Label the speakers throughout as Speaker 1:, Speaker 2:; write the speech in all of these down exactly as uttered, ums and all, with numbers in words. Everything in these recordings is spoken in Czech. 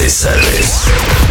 Speaker 1: Party Service.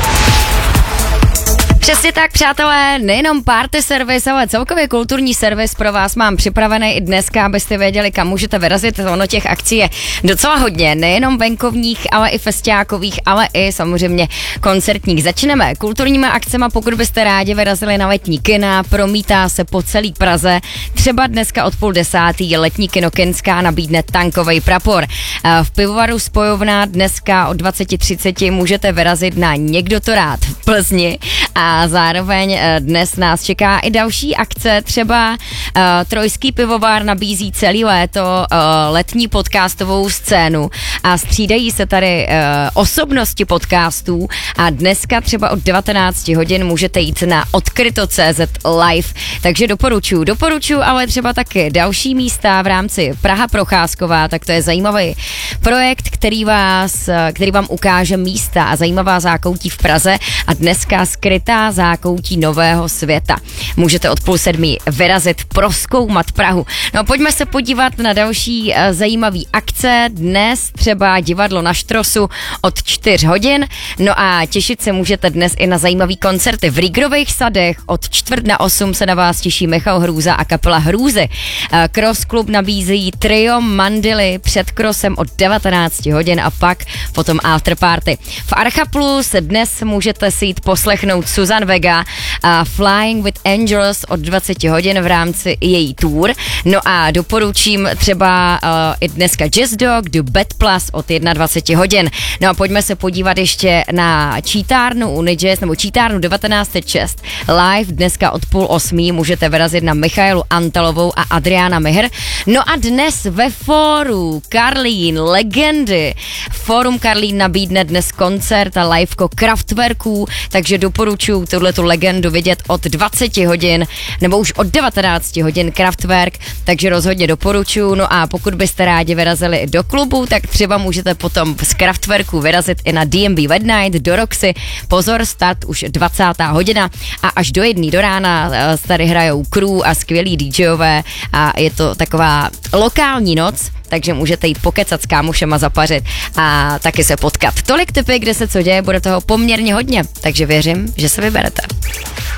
Speaker 2: Přesně tak, přátelé, nejenom party servis, ale celkově kulturní servis pro vás mám připravený i dneska, abyste věděli, kam můžete vyrazit. Ono těch akcí je docela hodně, nejenom venkovních, ale i festiákových, ale i samozřejmě koncertních. Začneme kulturníma akcema, pokud byste rádi vyrazili na letní kina, promítá se po celý Praze. Třeba dneska od půl desátý letní kino Kenská nabídne Tankovej prapor. V pivovaru Spojovna dneska od dvacet třicet můžete vyrazit na Někdo to rád v Plzni a A zároveň dnes nás čeká i další akce, třeba uh, Trojský pivovar nabízí celý léto uh, letní podcastovou scénu a střídají se tady uh, osobnosti podcastů a dneska třeba od devatenáct hodin můžete jít na odkryto tečka cé zet live, takže doporučuji, doporučuji, ale třeba taky další místa v rámci Praha Procházková, tak to je zajímavý projekt, který vás, který vám ukáže místa a zajímavá zákoutí v Praze a dneska skrytá zákoutí nového světa. Můžete od půl sedmí vyrazit, prozkoumat Prahu. No pojďme se podívat na další uh, zajímavý akce. Dnes třeba divadlo na Štrosu od čtyř hodin. No a těšit se můžete dnes i na zajímavý koncerty v Rigrových sadech. Od čtvrt na osm se na vás těší Michal Hrůza a kapela Hrůzy. Uh, Cross Club nabízí trio Mandily před Crossem od devatenáct hodin a pak potom afterparty. V Archa Plus dnes můžete si jít poslechnout Susan Vega a Flying with Angels od dvacet hodin v rámci její tour. No a doporučím třeba uh, i dneska Jazz Dog, The Bad Plus od dvacet jedna hodin. No a pojďme se podívat ještě na čítárnu Unijazz, nebo čítárnu devatenáct set šest live. Dneska od půl osmí můžete vyrazit na Michailu Antalovou a Adriana Mihr. No a dnes ve fóru Karlín Legendy. Fórum Karlín nabídne dnes koncert a liveko Kraftwerků, takže doporučuji tuhletu legendu vidět od dvacet hodin nebo už od devatenáct hodin Kraftwerk, takže rozhodně doporučuji. No a pokud byste rádi vyrazili do klubu, tak třeba můžete potom z Kraftwerku vyrazit i na D and B Wet Night do Roxy. Pozor, start už dvacátá hodina a až do jedné do rána tady hrajou crew a skvělí DJové a je to taková lokální noc, takže můžete jít pokecat s kámošema, zapařit a taky se potkat. Tolik tipy, kde se co děje, bude toho poměrně hodně, takže věřím, že se vyberete.